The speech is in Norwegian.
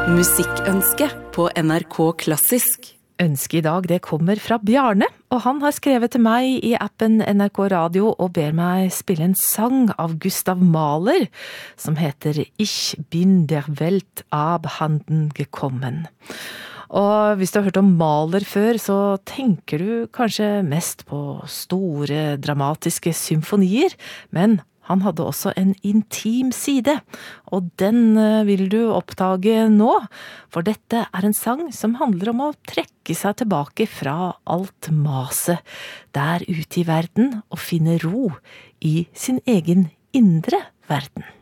Musikkønske på NRK Klassisk. Ønsket I dag, det kommer fra Bjarne, og han har skrevet til meg I appen NRK Radio og ber meg spille en sang av Gustav Mahler, som heter Ich bin der Welt abhanden gekommen. Og hvis du har hørt om Mahler før, så tenker du kanskje mest på store, dramatiske symfonier, men han hadde også en intim side, og den vil du oppdage nå, for dette en sang som handler om å trekke seg tilbake fra alt maset der ute I verden og finne ro I sin egen indre verden.